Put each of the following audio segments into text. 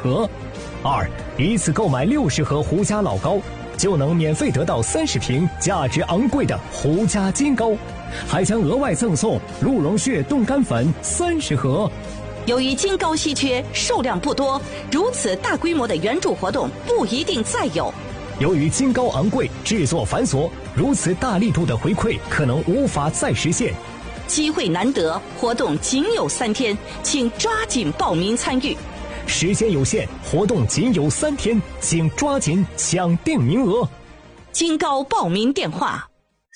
盒。2. 一次购买60盒胡家老高，就能免费得到30瓶价值昂贵的胡家金膏，还将额外赠送鹿茸血冻干粉30盒。 由于金膏稀缺，数量不多，如此大规模的援助活动不一定再有。 由于金膏昂贵，制作繁琐，如此大力度的回馈可能无法再实现。 机会难得，活动仅有3天，请抓紧报名参与。 时间有限，活动仅有3天，请抓紧抢定名额。 金膏报名电话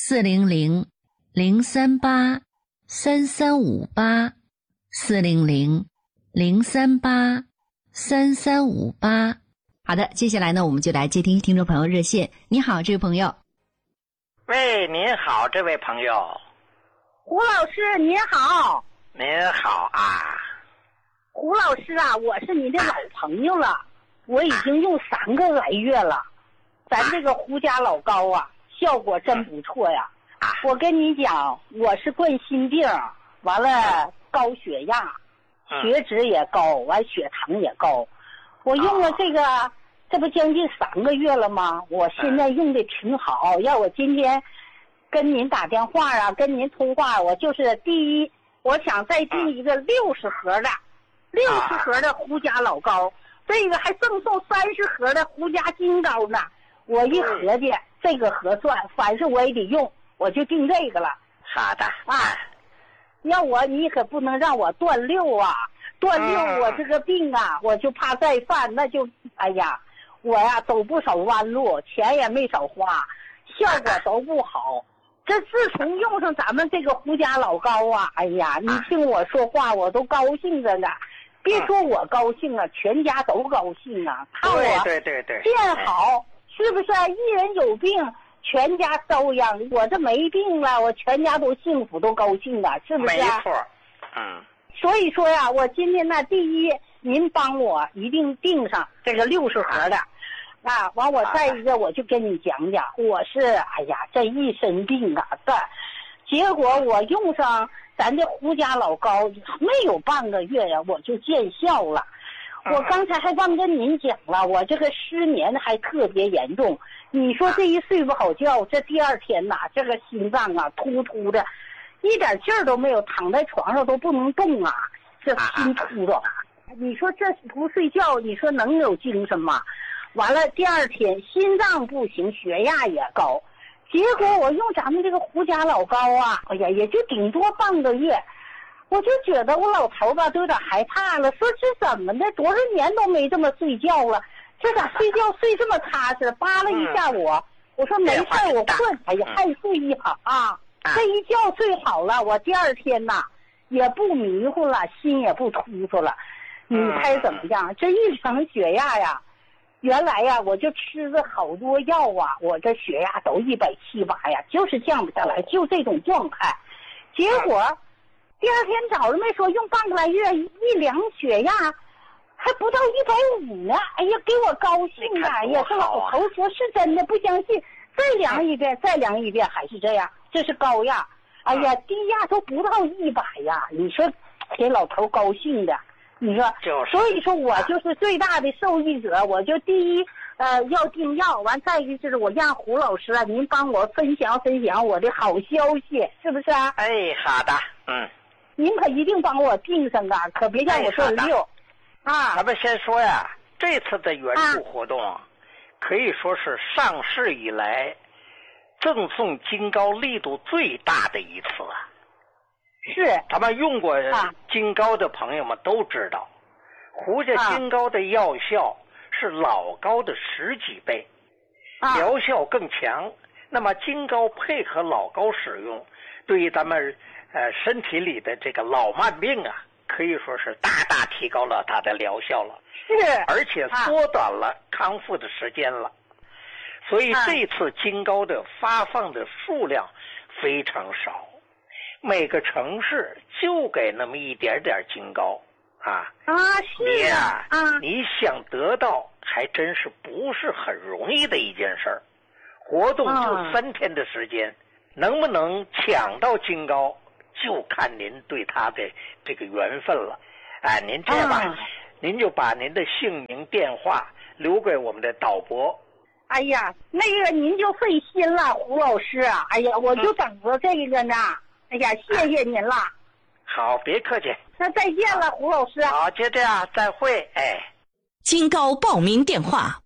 ：400-038-3358，400-038-3358。好的，接下来呢，我们就来接听听众朋友热线。你好，这位朋友。 喂，您好，这位朋友。 胡老师您好。 您好啊。 胡老师啊，我是你的老朋友了，我已经用3个来月了。咱这个胡家老高啊，效果真不错呀。我跟你讲，我是冠心病，完了高血压，血脂也高，完血糖也高。我用了这个，这不将近3个月了吗？我现在用的挺好。要我今天跟您打电话啊，跟您通话，我就是第一，我想再订一个60盒的。60盒的胡家老高，这个还赠送30盒的胡家金膏呢。我一合计，这个合算，凡是我也得用，我就订这个了。 好的啊，要你可不能让我断六啊！断六，我这个病啊，我就怕再犯，那就哎呀，我呀走不少弯路，钱也没少花，效果都不好。这自从用上咱们这个胡家老高啊，哎呀，你听我说话，我都高兴着呢。别说我高兴啊，全家都高兴啊！看我变好，是不是？一人有病，全家遭殃。我这没病了，我全家都幸福，都高兴啊，是不是？ 没错。 所以说呀，我今天呢，第一，您帮我一定订上这个60盒的，啊，完我再一个，我就跟你讲讲，我是哎呀，这一身病啊，结果我用上咱这胡家老高没有半个月呀，我就见效了。我刚才还忘跟您讲了，我这个失眠还特别严重。你说这一睡不好觉，这第2天呐，这个心脏啊突突的，一点劲儿都没有，躺在床上都不能动啊，这心突着。你说这不睡觉，你说能有精神吗？完了第2天心脏不行，血压也高。结果我用咱们这个胡家老高啊，哎呀，也就顶多半个月，我就觉得我老头吧都有点害怕了，说这怎么的，多少年都没这么睡觉了，这咋睡觉睡这么踏实？扒拉一下我说没事，我困，哎呀，还睡一会儿啊，这一觉睡好了，我第2天呐也不迷糊了，心也不突突了。你猜怎么样？这一量血压呀，原来呀，我就吃了好多药啊，我这血压都170、180呀，就是降不下来，就这种状态。结果第2天早上没说用半个来月，一量血压还不到150呢。哎呀，给我高兴啊！哎呀，这老头说是真的，不相信，再量一遍，还是这样，这是高压。哎呀，低压都不到100呀！你说给老头高兴的。你说，所以说我就是最大的受益者。我就第一，要订药，完再一个就是我让胡老师啊，您帮我分享我的好消息，是不是啊？ 哎，好的， 您可一定帮我订上啊，可别让我断六。 咱们先说呀，这次的援助活动可以说是上市以来赠送金膏力度最大的一次啊。 是， 咱们用过金膏的朋友们都知道，胡家金膏的药效是老膏的10几倍，疗效更强。那么金膏配合老膏使用，对于咱们身体里的这个老慢病啊，可以说是大大提高了它的疗效了， 是， 而且缩短了康复的时间了。所以这次金膏的发放的数量非常少。每个城市就给那么一点点金膏是你想得到还真是不是很容易的一件事儿。活动就3天的时间，能不能抢到金膏就看您对他的这个缘分了。您这样吧， 您就把您的姓名、电话留给我们的导播。 哎呀，那个您就费心了，胡老师啊！哎呀，我就等着这个呢。哎呀，谢谢您了。 好，别客气。 那再见了，胡老师。 好，就这样，再会。哎， 金高报名电话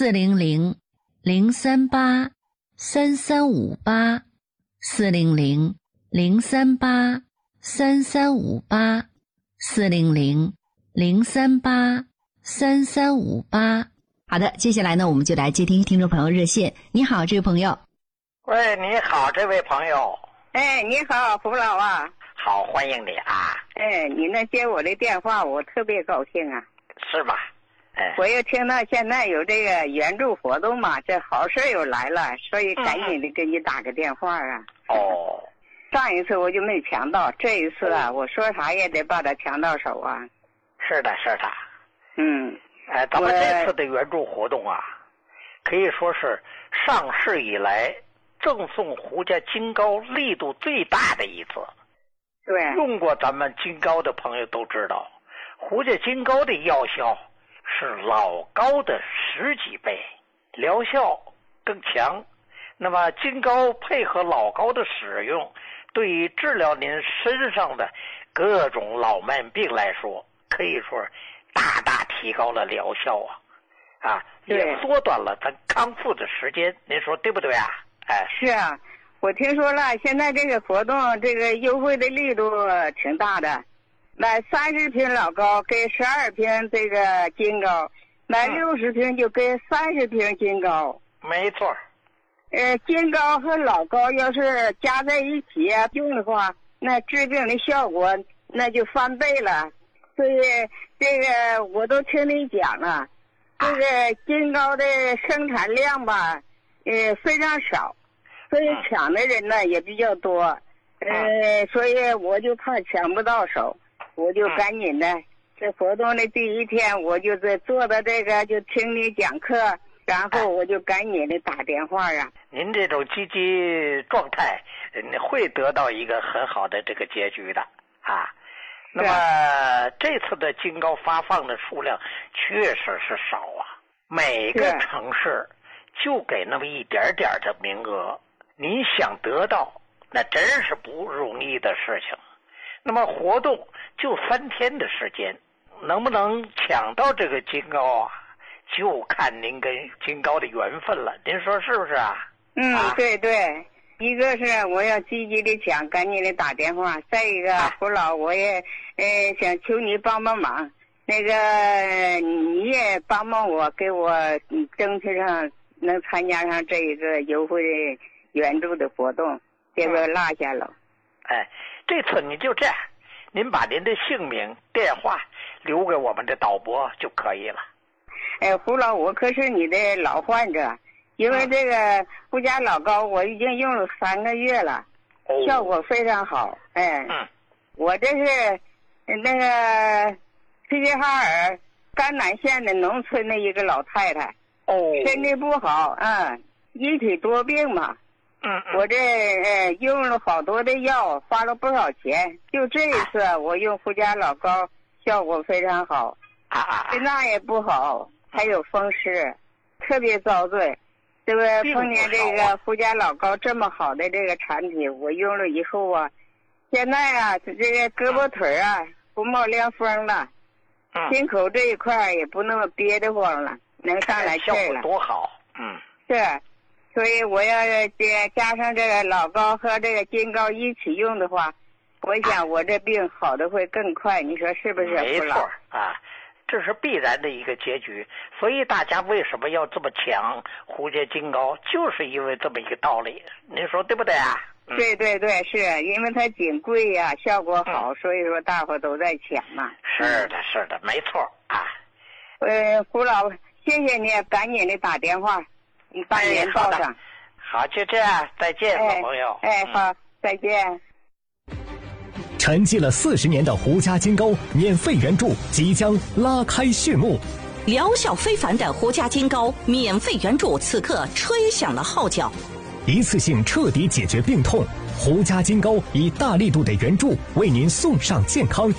400-038-3358，400-038-3358。好的，接下来呢，我们就来接听听众朋友热线。你好，这位朋友。 喂，你好，这位朋友。 哎，你好，胡老啊。 好，欢迎你啊。 哎，你能接我的电话，我特别高兴啊。 是吧？哎， 我又听到现在有这个援助活动嘛，这好事又来了，所以赶紧的给你打个电话啊。 哦。 上一次我就没抢到，这一次啊，我说啥也得把它抢到手啊。 是的，是的。 嗯。 哎，咱们这次的援助活动啊，可以说是上市以来赠送胡家金高力度最大的一次。 对。 用过咱们金高的朋友都知道，胡家金高的药效是老高的10几倍，疗效更强。那么金高配合老高的使用，对于治疗您身上的各种老慢病来说，可以说大大提高了疗效啊，也缩短了咱康复的时间，您说对不对啊？哎， 是啊，我听说了，现在这个活动这个优惠的力度挺大的，买30瓶老高给12瓶这个金高，买60瓶就给30瓶金高。 没错。 金高和老高要是加在一起用的话，那治病的效果那就翻倍了。所以这个我都听你讲了，这个金高的生产量吧，非常少，所以抢的人呢也比较多，所以我就怕抢不到手，我就赶紧的，这活动的第一天我就在坐到这个就听你讲课，然后我就赶紧的打电话啊。 您这种积极状态，会得到一个很好的这个结局的啊。那么这次的金高发放的数量确实是少啊，每个城市就给那么一点点的名额，您想得到那真是不容易的事情。那么活动就3天的时间，能不能抢到这个金高啊，就看您跟金高的缘分了，您说是不是啊？ 对对，一个是我要积极的抢，赶紧的打电话，再一个胡老我也想求你帮帮忙，那个你也帮帮我，给我争取上能参加上这一个优惠援助的活动，别给我落下了。 哎，这次你就这样，您把您的姓名、电话留给我们的导播就可以了。 胡老，我可是你的老患者，因为这个胡家老高我已经用了3个月了，效果非常好。我这是那个齐齐哈尔甘南县的农村的一个老太太，身体不好，一体多病嘛。我这用了好多的药，花了不少钱，就这一次我用胡家老高效果非常好，心脏也不好，还有风湿，特别遭罪。这个碰见这个胡家老高这么好的这个产品，我用了以后啊，现在啊这个胳膊腿啊不冒凉风了，心口这一块也不那么憋得慌了，能上来气了。 效果多好。 是，所以我要加上这个老高和这个金高一起用的话，我想我这病好的会更快，你说是不是？ 没错啊，这是必然的一个结局。所以大家为什么要这么抢胡家金高，就是因为这么一个道理，您说对不对啊？ 对对对，是因为它仅贵呀，效果好，所以说大伙都在抢嘛。 是的，是的，没错啊。 胡老，谢谢你，赶紧的打电话，你把人报上。 好，就这样，再见，老朋友。 好，再见。 沉寂了40年的胡家金高免费援助即将拉开序幕， 疗效非凡的胡家金高免费援助此刻吹响了号角， 一次性彻底解决病痛。胡家金高以大力度的援助为您送上健康。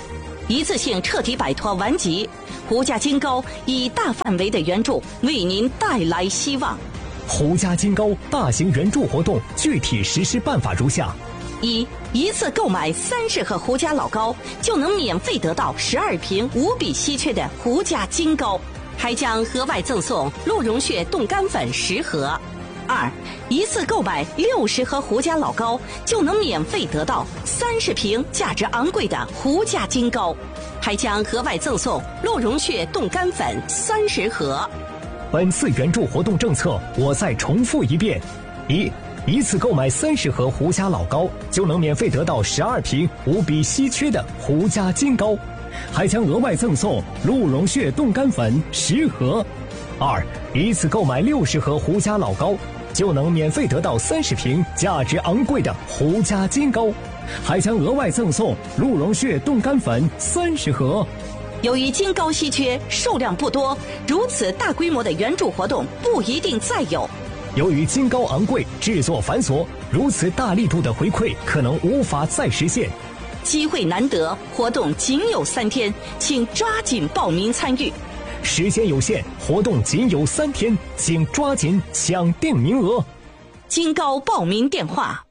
一次性彻底摆脱顽疾。胡家金高以大范围的援助为您带来希望。 胡家金高大型援助活动具体实施办法如下： 一次购买30盒胡家老高，就能免费得到12瓶无比稀缺的胡家金高，还将额外赠送鹿茸血冻干粉10盒。一次购买60盒胡家老高，就能免费得到30瓶价值昂贵的胡家金高，还将额外赠送鹿茸血冻干粉30盒。 本次援助活动政策我再重复一遍：一次购买30盒胡家老高，就能免费得到12瓶无比稀缺的胡家金高，还将额外赠送鹿茸血冻干粉10盒。一次购买60盒胡家老高，就能免费得到30瓶价值昂贵的胡家金高，还将额外赠送鹿茸血冻干粉30盒。 由于金高稀缺，数量不多，如此大规模的援助活动不一定再有。 由于金高昂贵，制作繁琐，如此大力度的回馈可能无法再实现。 机会难得，活动仅有3天，请抓紧报名参与。 时间有限，活动仅有3天，请抓紧抢定名额。 金高报名电话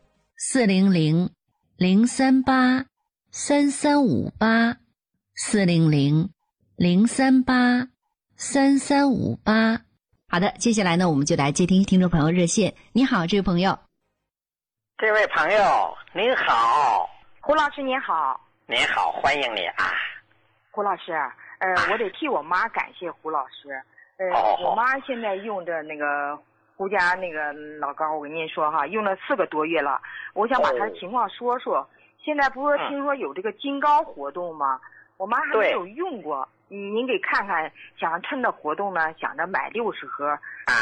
400-038-3358，400-038-3358。好的，接下来呢，我们就来接听众朋友热线。你好，这位朋友。 这位朋友您好。 胡老师您好。 您好，欢迎你啊。 胡老师，我得替我妈感谢胡老师。我妈现在用的那个胡家那个老高，我跟您说哈，用了4个多月了。我想把她的情况说说。现在不是听说有这个金高活动吗？我妈还没有用过，您给看看，想趁着活动呢，想着买60盒。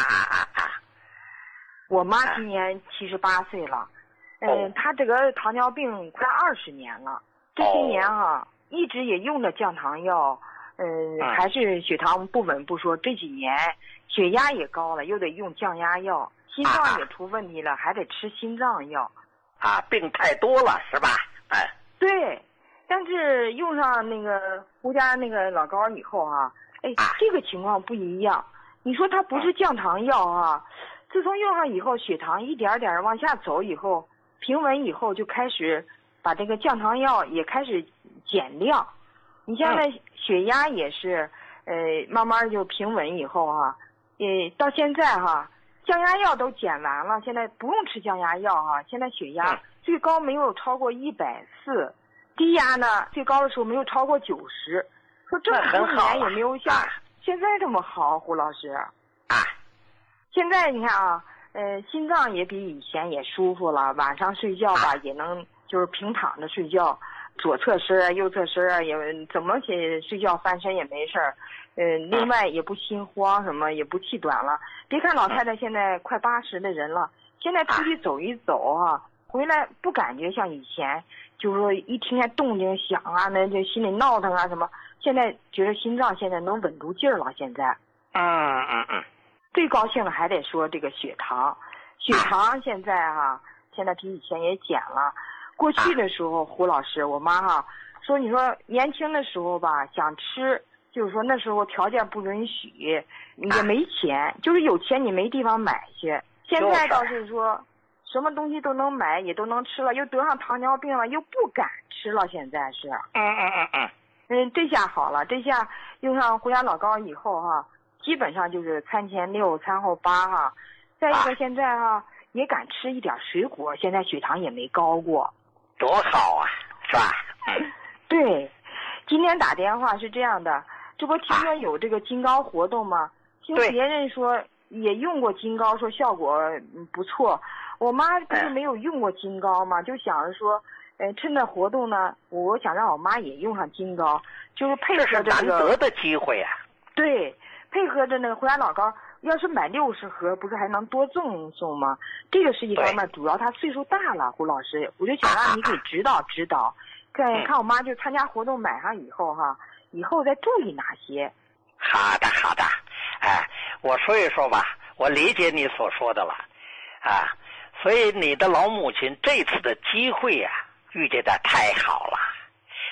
我妈今年78岁了，她这个糖尿病快20年了，这些年啊，一直也用着降糖药，还是血糖不稳不说，这几年血压也高了，又得用降压药，心脏也出问题了，还得吃心脏药。 病太多了是吧？ 对。但是用上那个胡家那个老高以后啊，这个情况不一样。你说它不是降糖药啊，自从用上以后，血糖一点点往下走以后，平稳以后就开始把这个降糖药也开始减量。你现在血压也是，慢慢就平稳以后啊，到现在哈，降压药都减完了，现在不用吃降压药哈，现在血压最高没有超过140。低压呢，最高的时候没有超过90，说这么多年也没有像现在这么好，胡老师。现在你看啊，心脏也比以前也舒服了，晚上睡觉吧也能就是平躺着睡觉，左侧身右侧身也怎么睡觉翻身也没事儿，另外也不心慌什么，也不气短了。别看老太太现在快80的人了，现在出去走一走啊，回来不感觉像以前。就是说一听见动静响啊，那就心里闹腾啊什么。现在觉得心脏现在能稳住劲儿了。现在，最高兴的还得说这个血糖，血糖现在现在比以前也减了。过去的时候，胡老师，我妈说，你说年轻的时候吧，想吃，就是说那时候条件不允许，也没钱，就是有钱你没地方买去。现在倒是说。什么东西都能买，也都能吃了，又得上糖尿病了，又不敢吃了。现在是，这下好了，这下用上胡家老高以后基本上就是餐前6，餐后8再一个现在也敢吃一点水果，现在血糖也没高过， 多好啊，是吧？ 对，今天打电话是这样的，这不听说有这个金高活动吗？听别人说也用过金高，说效果不错。我妈不是没有用过金高吗？就想着说，趁着活动呢，我想让我妈也用上金高，就是配合着这个。这是难得的机会啊。 对，配合着那个胡家老高，要是买60盒，不是还能多赠送吗？这个是一方面，主要她岁数大了，胡老师，我就想让你给指导指导，看我妈就参加活动买上以后以后再注意哪些。 好的，我说一说吧，我理解你所说的了，所以你的老母亲这次的机会遇见的太好了，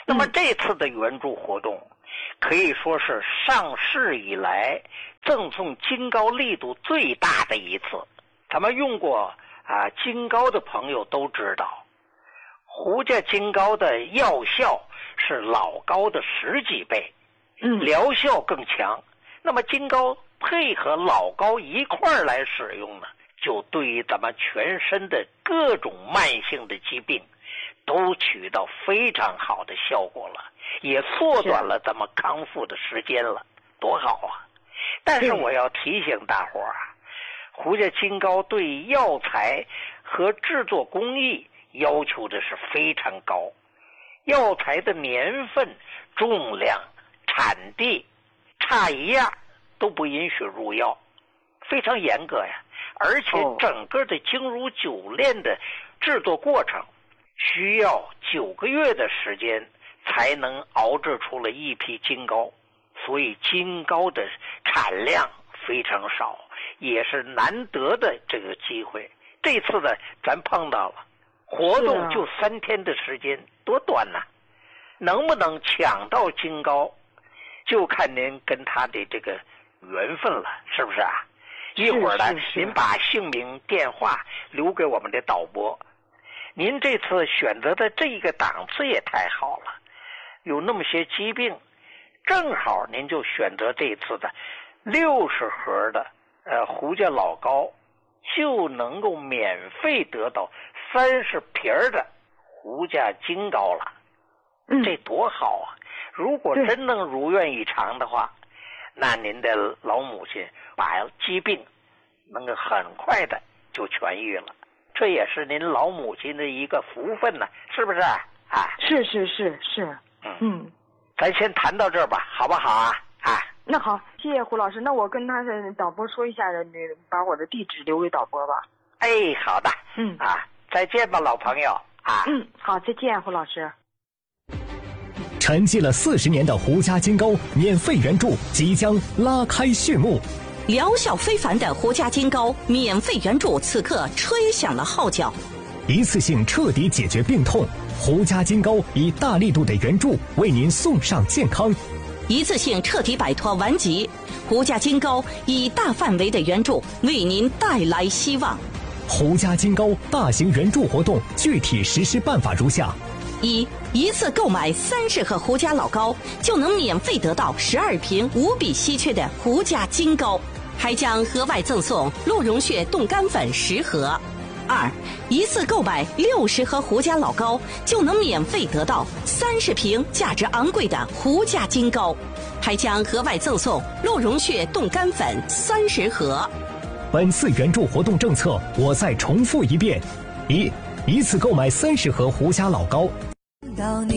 那么这次的援助活动可以说是上市以来赠送金膏力度最大的一次。咱们用过金膏的朋友都知道，胡家金膏的药效是老膏的10几倍，疗效更强。那么金膏配合老膏一块儿来使用呢，就对于咱们全身的各种慢性的疾病都起到非常好的效果了，也缩短了咱们康复的时间了，多好啊！但是我要提醒大伙儿胡家金膏对药材和制作工艺要求的是非常高，药材的年份、重量、产地差一样都不允许入药，非常严格呀。而且整个的精如酒炼的制作过程需要9个月的时间才能熬制出了一批金膏，所以金膏的产量非常少，也是难得的这个机会。这次呢，咱碰到了活动就3天的时间，多短呐！能不能抢到金膏，就看您跟他的这个缘分了，是不是啊？一会儿呢，您把姓名、电话留给我们的导播。您这次选择的这个档次也太好了，有那么些疾病，正好您就选择这次的60盒的胡家老膏，就能够免费得到30瓶的胡家金膏了。这多好啊！如果真能如愿以偿的话，那您的老母亲把疾病能够很快的就痊愈了，这也是您老母亲的一个福分呢，是不是啊？ 是。 咱先谈到这儿吧，好不好啊？ 那好，谢谢胡老师。那我跟他的导播说一下，把我的地址留给导播吧。 哎，好的。再见吧，老朋友啊。 好，再见，胡老师。 沉寂了40年的胡家金膏免费援助即将拉开序幕， 疗效非凡的胡家金膏免费援助此刻吹响了号角， 一次性彻底解决病痛，胡家金膏以大力度的援助为您送上健康， 一次性彻底摆脱顽疾，胡家金膏以大范围的援助为您带来希望。 胡家金膏大型援助活动具体实施办法如下： 一次购买30盒胡家老膏，就能免费得到12瓶无比稀缺的胡家金膏，还将额外赠送鹿茸血冻干粉10盒。一次购买60盒胡家老膏，就能免费得到30瓶价值昂贵的胡家金膏，还将额外赠送鹿茸血冻干粉30盒。 本次援助活动政策我再重复一遍：一次购买30盒胡家老膏，